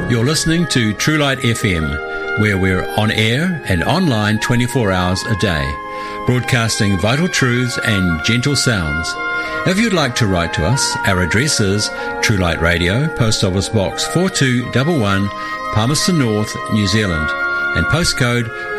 You're listening to True Light FM, where we're on air and online 24 hours a day, broadcasting vital truths and gentle sounds. If you'd like to write to us, our address is True Light Radio, Post Office Box 4211, Palmerston North, New Zealand, and postcode